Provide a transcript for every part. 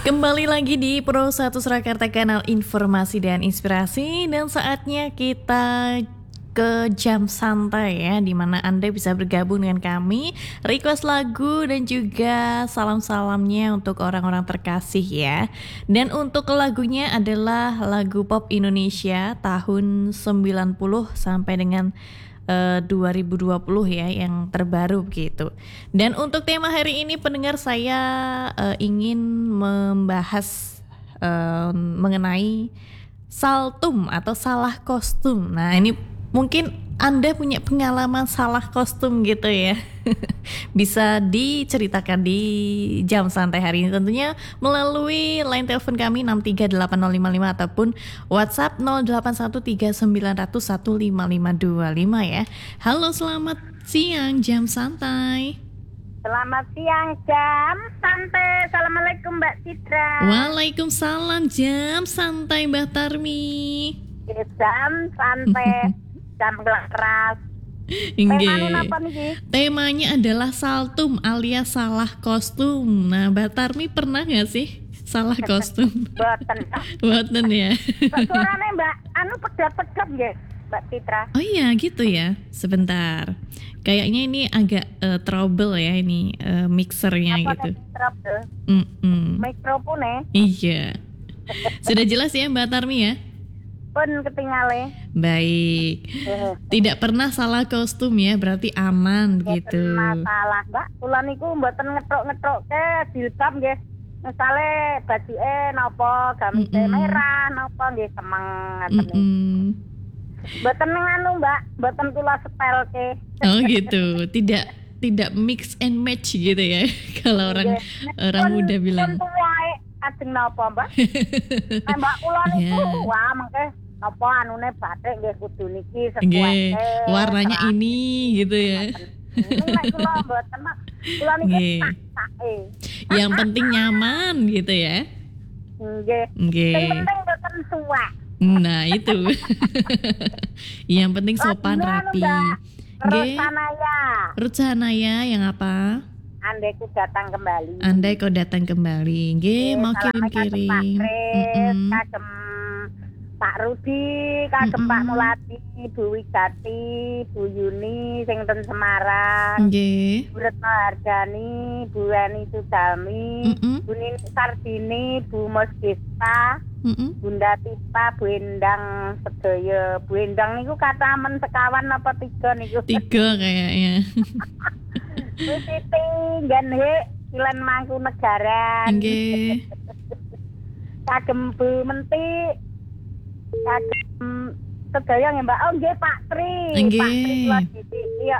Kembali lagi di Pro 1 Surakarta, kanal informasi dan inspirasi. Dan saatnya kita ke jam santai ya, dimana Anda bisa bergabung dengan kami, request lagu dan juga salam-salamnya untuk orang-orang terkasih ya. Dan untuk lagunya adalah lagu pop Indonesia tahun 90 sampai dengan 2020 ya, yang terbaru gitu. Dan untuk tema hari ini pendengar, saya ingin membahas mengenai saltum atau salah kostum. Nah, ini mungkin Anda punya pengalaman salah kostum gitu ya. Bisa diceritakan di jam santai hari ini tentunya melalui line telepon kami 6380555 ataupun WhatsApp 081390015525 ya. Halo, selamat siang jam santai. Selamat siang jam santai. Assalamualaikum Mbak Citra. Waalaikumsalam jam santai Mbak Tarmi. Jam santai. Jam keras. Temanya adalah saltum alias salah kostum. Nah, Mbak Tarmi pernah gak sih salah kostum? Boten ya. Suaranya Mbak pedot-pedot ya Mbak Citra. Oh iya gitu ya. Sebentar. Kayaknya ini agak trouble ya ini mixernya apa gitu. Trouble? Mikrofone. Iya. Sudah jelas ya Mbak Tarmi ya? Pun ketinggalan. Baik. Tidak pernah salah kostum ya, berarti aman gitu. Masalah Mbak. Kula niku mboten ngetrok-ngetrok ke jilbab nggih. Misale bajuke napa gamise merah napa nggih semeng ngaten. Mboten nganu Mbak, mboten kula setelke. Oh gitu. Tidak mix and match gitu ya. Kalau orang muda bilang. Ajeng napa Mbak? Mbak kula niku wah mengke napa anune batik nggih kudu niki sesuai. Warnanya ini gitu ya. Nek kula mboten Mak. Kula niki sake. Yang penting nyaman gitu ya. Nggih. Sing penting mboten suwek. Nah, itu. Yang penting sopan rapi. Ruth Sahanaya yang apa? Andai ku datang kembali. Andai kau datang kembali. Nggih, mau kirim-kirim. Kagem Pak Rudi, kagem Pak Muladi, Bu Wigati, Bu Yuni sing ten Semarang. Nggih. Bu Retno Hardani, Bu Eni Sudami, Bu Nini Sardini, Bu Mosgista, Bunda Tipa, Bu Endang sedaya. Bu Endang niku kata men sekawan apa 3 niku? 3 kayaknya. Bu Siti Ganhe Kilen Mangkunegaran. Nggih. Kagem Bu Menti, kagem sedaya nggih Mbak. Oh nggih Pak Tri. Pak Tri kula iya.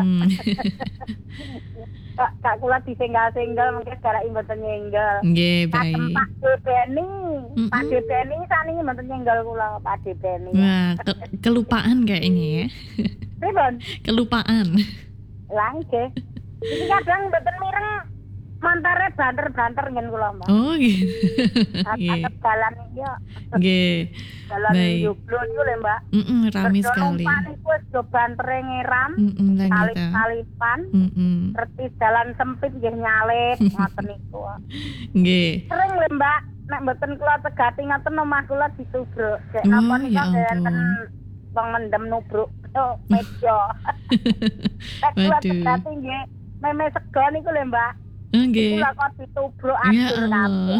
Kak kula disenggal-senggal mengke gara mboten nyenggel. Nggih, baik. Kagem Pak Debeni. Pak Debeni saniki mboten nyenggel kula Pak Debeni. Wah, kelupaan kayaknya ya. Pripun? Kelupaan. Lah nggih. Iki kadang mboten mireng montore banter-banter ngen kula Mbak. Oh gitu. Nggih. Dalan iki yo. Nggih. Dalan Joglo niku lho Mbak. Rame sekali. Numpak niku wis do bantere ngeram. Salip-salipan. Ngerti dalan sempit nggih nyalip ngoten niku. Nggih. Sering lho Mbak, nek mboten kula tegati ngoten omah kula ditubruk. Cek napa nika enten wong mendem nubruk meja. Nek kula tegati nggih meme sego niku lho Mbak. Nggih. Kula kok ditubruk akhir kabeh.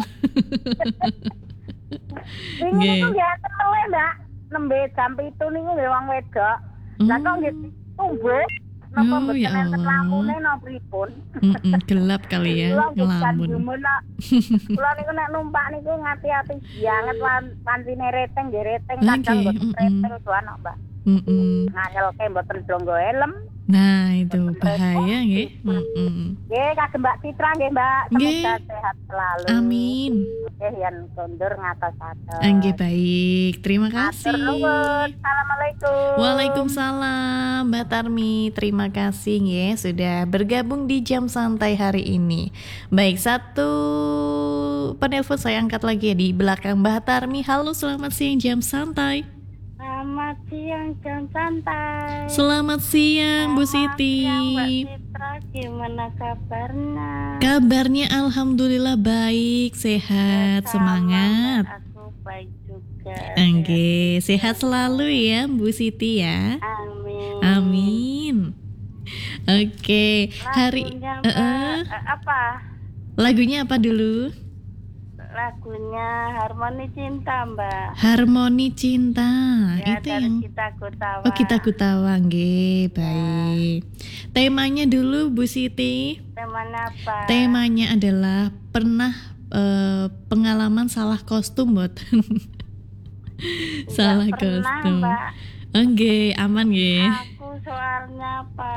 Ini tuh ya temele Mbak, nembe jam 7 niku nggih wong wedok. Lah kok nggih tumbuk napa mboten enten lampune napa pripun? Gelap kali ya ngelamun. Kula niku nek numpak niku ngati-ati banget pancine reteng nggih reteng kadang mboten reteng sono Mbak. Ngangelke mboten donggo helm. Nah, itu bahaya nggih. Nggih, kagem Mbak Citra nggih Mbak, semoga sehat selalu. Amin. Nggih, yen kondur ngatos-atos. Nggih, baik. Terima kasih. Assalamualaikum. Waalaikumsalam Mbak Tarmi. Terima kasih ya sudah bergabung di jam santai hari ini. Baik, satu penelpon saya angkat lagi ya di belakang Mbak Tarmi. Halo, selamat siang jam santai. Selamat siang jam santai. Selamat siang Bu Siti. Selamat siang Mbak Citra Gimana kabarnya? Kabarnya alhamdulillah baik, sehat, semangat. Aku baik juga. Oke, sehat selalu ya Bu Siti ya. Amin. Amin. Oke, Lagunya apa? Lagunya apa dulu? Lagunya Harmoni Cinta, Mbak. Harmoni Cinta. Ya, itu dari yang Kita Gutawa. Oh, Kita Gutawa, nggih, baik. Temanya dulu Bu Siti. Temanya apa? Temanya adalah pernah pengalaman salah kostum, boten? Salah pernah, kostum. Mbak. Oke, aman nggih. Aku soalnya apa?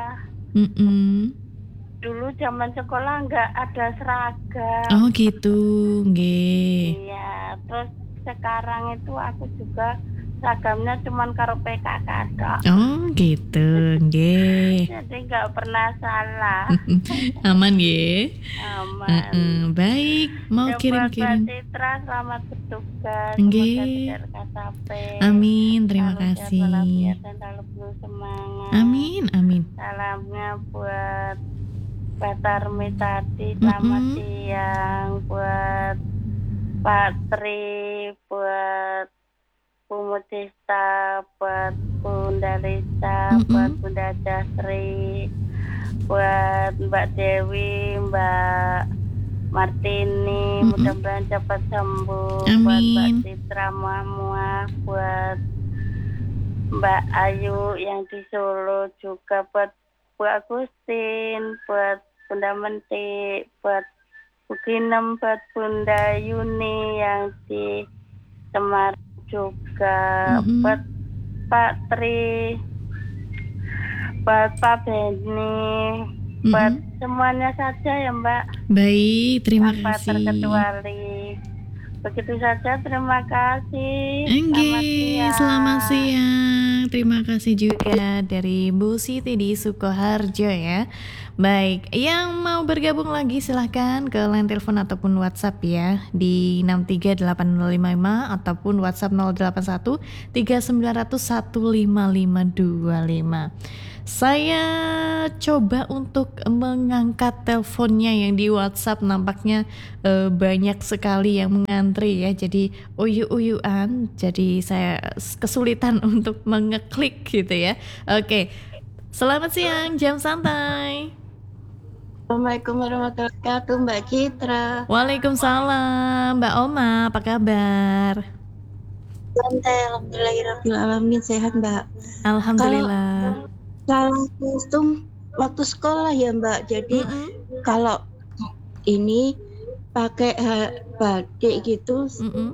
Dulu zaman sekolah nggak ada seragam. Oh gitu, nggih. Iya, terus sekarang itu aku juga seragamnya cuman karo PKK tok. Oh gitu, nggih. Jadi nggak pernah salah. Aman nggih. Aman. Baik, mau kirim-kirim. Citra, selamat bertugas. Nggih. Amin, terima kasih. Dan selalu semangat. Amin, amin. Salamnya buat Batarmi tadi, selamat siang, buat Pak Tri, buat Bu Mutista, buat Bunda Risa, buat Bunda Jasri, buat Mbak Dewi, Mbak Martini, mudah-mudahan cepat sembuh. Amin. Buat Mbak Citra Muah, buat Mbak Ayu yang di Solo, juga buat Bu Agustin, buat Bunda Menti, buat Bu Ginem, buat Bunda Yuni yang di Semarang juga, buat Pak Tri, buat Pak Beni, buat semuanya saja ya Mbak. Baik, terima kasih. Tanpa terkecuali. Begitu saja, terima kasih. Selamat siang. Terima kasih juga dari Bu Siti di Sukoharjo ya. Baik, yang mau bergabung lagi silahkan ke line telepon ataupun WhatsApp ya di 63805 ataupun WhatsApp 081 3900 15525. Saya coba untuk mengangkat teleponnya yang di WhatsApp, nampaknya banyak sekali yang mengantri ya, jadi uyu-uyuan, jadi saya kesulitan untuk mengeklik gitu ya. Oke, selamat siang, jam santai. Assalamualaikum warahmatullahi wabarakatuh, Mbak Citra. Waalaikumsalam, Mbak Oma, apa kabar? Santai, alhamdulillahirabbil alamin, sehat Mbak. Alhamdulillah. Kalau kostum waktu sekolah ya Mbak, jadi kalau ini pakai batik gitu,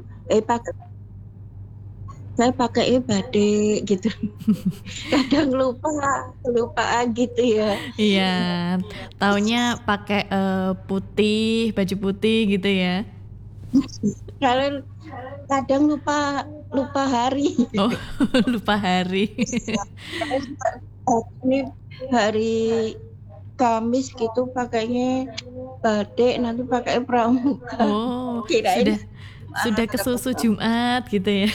saya pakai batik gitu. Kadang kelupaan gitu ya. Iya, taunya pakai putih, baju putih gitu ya. Kalau kadang lupa hari. Oh, lupa hari. Ini hari Kamis gitu pakainya batik, nanti pakai pramuka. Oh, sudah kesusu Jumat gitu ya.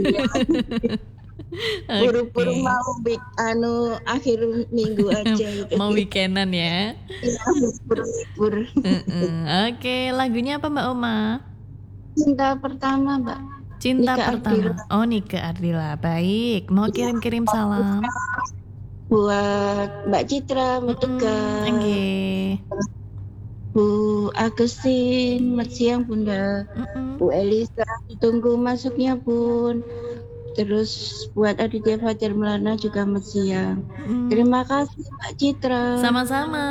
Buru-buru mau akhir minggu aja gitu. Mau weekendan ya. Libur. Oke, lagunya apa Mbak Oma? Cinta Pertama Mbak. Cinta Nika Pertama. Ardila. Oh, Nika Ardila. Baik, mau kirim-kirim salam buat Mbak Citra Mutegas. Bu Agustin, selamat siang Bunda. Bu Elisa, tunggu masuknya Bun. Terus buat Aditya Fajar Melana juga selamat siang. Terima kasih Mbak Citra. Sama-sama.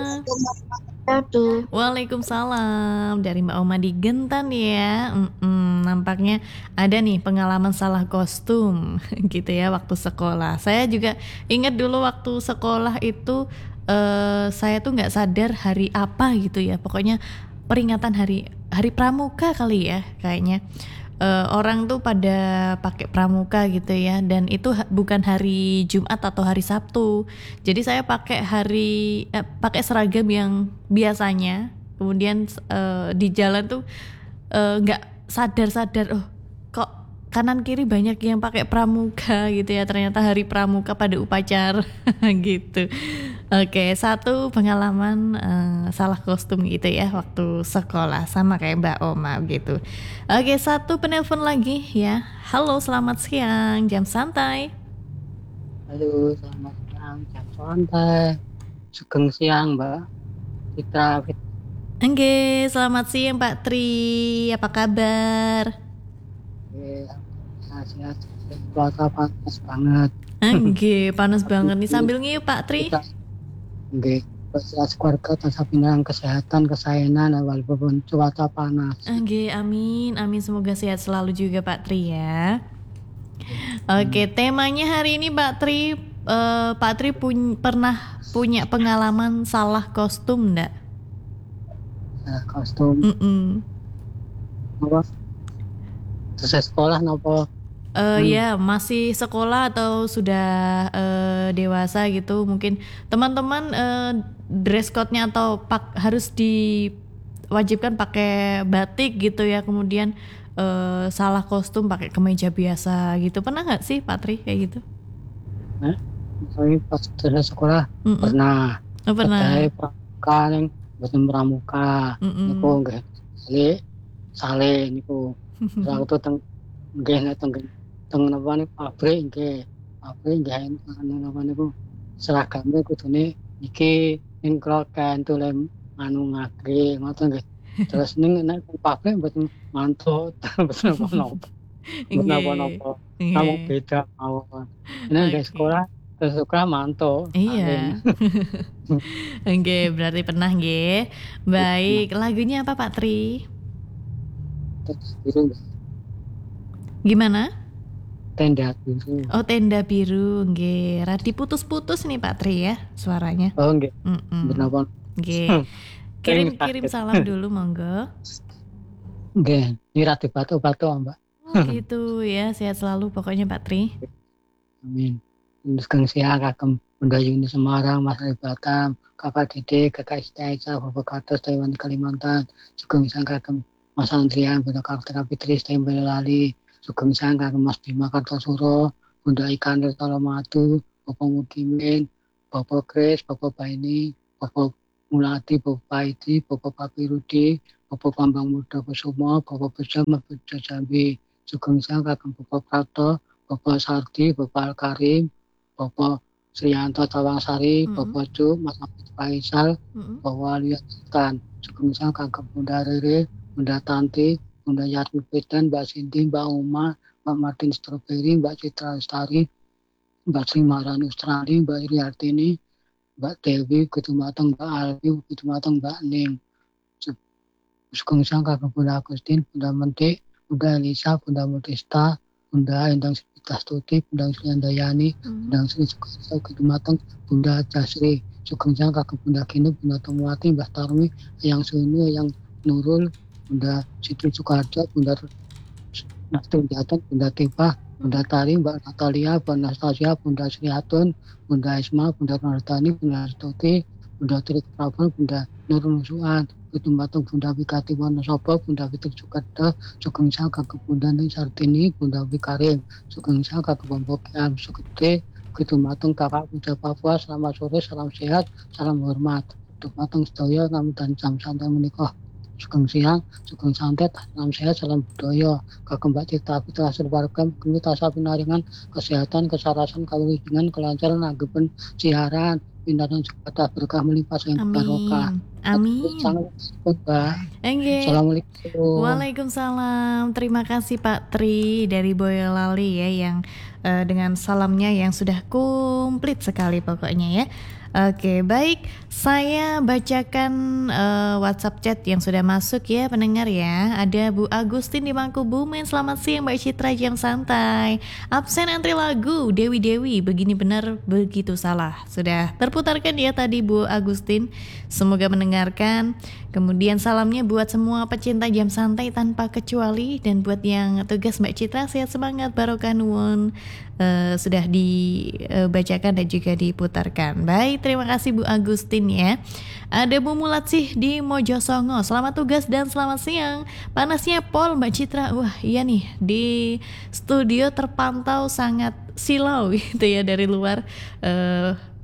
Waalaikumsalam dari Mbak Oma di Gentan ya. Nampaknya ada nih pengalaman salah kostum gitu ya waktu sekolah. Saya juga ingat dulu waktu sekolah itu saya tuh nggak sadar hari apa gitu ya. Pokoknya peringatan hari pramuka kali ya kayaknya. Orang tuh pada pakai pramuka gitu ya, dan itu bukan hari Jumat atau hari Sabtu. Jadi saya pakai pakai seragam yang biasanya. Kemudian di jalan tuh nggak sadar oh kok kanan kiri banyak yang pakai pramuka gitu ya. Ternyata hari pramuka pada upacara gitu. Oke, satu pengalaman salah kostum gitu ya waktu sekolah sama kayak Mbak Oma gitu. Oke, satu penelpon lagi ya. Halo, selamat siang, jam santai. Halo, selamat siang, jam santai. Sugeng siang, Mbak Citra. Oke, selamat siang Pak Tri. Apa kabar? Sehat, cuaca panas banget. Oke, panas banget nih sambil ngiup Pak Tri. Oke, sehat keluarga, tasah pinang kesehatan, kesayangan, walaupun cuaca panas. Oke, amin, amin, semoga sehat selalu juga Pak Tri ya. Oke, temanya hari ini Pak Tri, Pak Tri pernah punya pengalaman salah kostum enggak? Salah kostum. Apa? Selesai sekolah nopo? Ya masih sekolah atau sudah dewasa gitu, mungkin teman-teman dress code-nya atau harus diwajibkan pakai batik gitu ya, kemudian salah kostum pakai kemeja biasa gitu, pernah nggak sih Pak Tri kayak gitu? Saya pas selesai sekolah pernah. Pernah. Pramuka yang boten pramuka, niku nggih sale niku. Terus aku teng nggih teng napa niku pabrik nggih napa niku seragamnya kudune iki ning kroken tulem anu ngagri ngoten nggih. Terus ning nek pabrik mboten mantuk mboten napa-napa. Kamu beda mawon. Nek di sekolah sekolah mantuk. Iya. Oke, berarti pernah nggih. Baik, lagunya apa Pak Tri? Gimana? Tenda biru. Oh, tenda biru, nggih. Radi putus-putus nih Pak Tri ya suaranya. Oh, nggih. Benapa? Nggih. Kirim salam dulu monggo. Nggih, ini radi batu-batu Mbak. Oh, gitu ya. Sehat selalu pokoknya Pak Tri. Amin. Sugeng siang kagem Bunda Yuni Semarang, Mas Ali Batam, Kakak Dede, Kakak Istaisa, Bapak Gatos, Taiwan Kalimantan. Sugeng siang kagem Mas Andrian, Bunda Kartira Fitri, Taiwan Boyolali. Sugeng siang kagem Mas Bima Kartosuro, Bunda Ikan Tolomatu, Bapak Mukimin, Bapak Kris, Bapak Baini, Bapak Mulati, Bapak Paiti, Bapak Papi Rudi, Bapak Bambang Muda Kusumo, Bapak Beja Mabudha Jambi. Sugeng siang kagem Bapak Prato, Bapak Sardi, Bapak Al-Karim, Bapak Srianto Tawangsari, Bapak Cu, Mas Abid Faisal, Bapak Liatan. Sugeng siang kagem Bunda Rere, Bunda Tanti, Bunda Yatmi Peten, Mbak Cindy, Mbak Uma, Mbak Martin Strawberry, Mbak Citra Lestari, Mbak Sri Maharani Australi, Mbak Iri Artini, Mbak Dewi, Ketumateng Mbak Alwi, Ketumateng Mbak Ning. Sugeng siang kagem Bunda Agustin, Bunda Mentik, Bunda Elisa, Bunda Mutista, Bunda Endang Sita Stuti, Bunda Sri Andayani, Bunda Sri Sukarso, Ketumateng Bunda Jasri. Sugeng siang kagem Bunda Kinu, Bunda Tomuwati, Mbah Tarmi, Yang Sunu, Yang Nurul, Bunda Siti Soekarjo, Bunda Nastin Jatun, Bunda Tipa, Bunda Tari, Mbak Natalia, Mbak Nastasia, Bunda Sri Hatun, Bunda Isma, Bunda Nardani, Bunda Stuti, Bunda Trik Prabon, Bunda Nurul Nusuan, Ketumateng Bunda Wikati Wonosobo, Bunda Fitri Sukardo, Sugeng siang kagem Bunda Sartini, Bunda Wikarim. Sugeng siang kagem Mbok Kiam Sukete, Ketumateng Kakak Puja Papua. Selamat sore, salam sehat, salam hormat. Ketumateng sedaya ngamudan jam santai menika. Sugeng siang, sugeng santet, salam sehat, salam budaya. Kagem Mbak Cita Fitra Surwarga, mugi tansah pinaringan kesehatan, kesarasan, kawilujengan, kelancaran anggepen siaran, pinaran sepatah berkah melimpah sing barokah. Amin. Assalamualaikum. Waalaikumsalam. Terima kasih Pak Tri dari Boyolali ya, yang dengan salamnya yang sudah komplit sekali pokoknya ya. Oke, baik. Saya bacakan WhatsApp chat yang sudah masuk ya pendengar ya. Ada Bu Agustin di Mangkubumen. Selamat siang Mbak Citra, jam santai. Absen antri lagu Dewi-Dewi, begini benar begitu salah. Sudah terputarkan ya tadi Bu Agustin. Semoga mendengarkan. Kemudian salamnya buat semua pecinta jam santai tanpa kecuali, dan buat yang tugas Mbak Citra sehat semangat, barokah nuwun. Sudah dibacakan dan juga diputarkan. Baik, terima kasih Bu Agustin ya. Ada Bu Mulatsih di Mojosongo. Selamat tugas dan selamat siang. Panasnya pol Mbak Citra. Wah iya nih, di studio terpantau sangat silau gitu ya dari luar.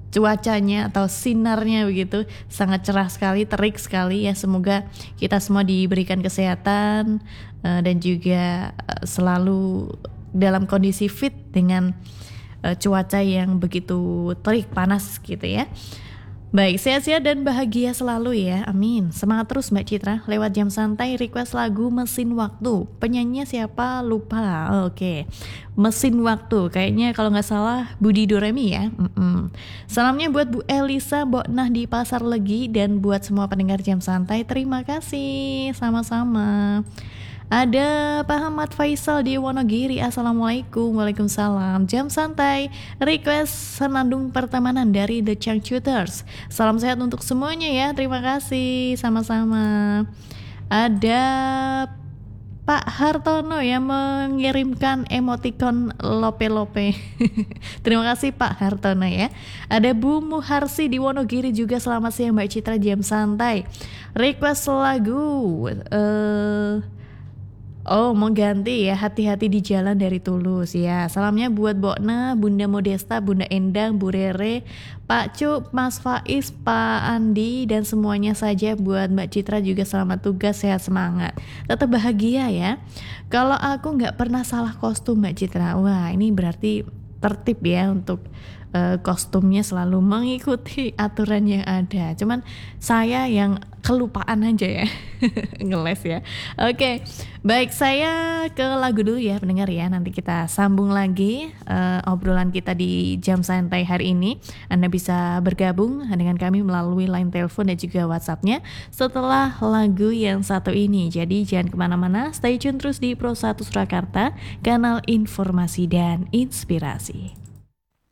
cuacanya atau sinarnya begitu sangat cerah sekali, terik sekali ya. Semoga kita semua diberikan kesehatan dan juga selalu dalam kondisi fit dengan cuaca yang begitu terik panas gitu ya. Baik, sehat-sehat dan bahagia selalu ya, amin. Semangat terus Mbak Citra. Lewat jam santai request lagu Mesin Waktu. Penyanyinya siapa? Lupa. Oke. Mesin Waktu, kayaknya kalau nggak salah Budi Doremi ya. Salamnya buat Bu Elisa Boknah di Pasar Legi dan buat semua pendengar jam santai. Terima kasih, sama-sama. Ada Pak Ahmad Faisal di Wonogiri. Assalamualaikum. Waalaikumsalam. Jam santai request Senandung Pertemanan dari The Changcuters. Salam sehat untuk semuanya ya. Terima kasih, sama-sama. Ada Pak Hartono yang mengirimkan emoticon lope-lope. Terima kasih Pak Hartono ya. Ada Bu Muharsi di Wonogiri juga. Selamat siang Mbak Citra, jam santai. Request lagu mau ganti ya, Hati-hati di Jalan dari Tulus ya. Salamnya buat Bokna, Bunda Modesta, Bunda Endang, Bu Rere, Pak Cuk, Mas Faiz, Pak Andi, dan semuanya saja. Buat Mbak Citra juga selamat tugas, sehat semangat, tetap bahagia ya. Kalau aku nggak pernah salah kostum Mbak Citra, wah ini berarti tertib ya untuk kostumnya selalu mengikuti aturan yang ada. Cuman saya yang kelupaan aja ya. Ngeles ya. Oke, baik, saya ke lagu dulu ya pendengar ya. Nanti kita sambung lagi obrolan kita di jam santai hari ini. Anda bisa bergabung dengan kami melalui line telepon dan juga WhatsApp-nya setelah lagu yang satu ini. Jadi jangan kemana-mana, stay tune terus di Pro 1 Surakarta, kanal informasi dan inspirasi.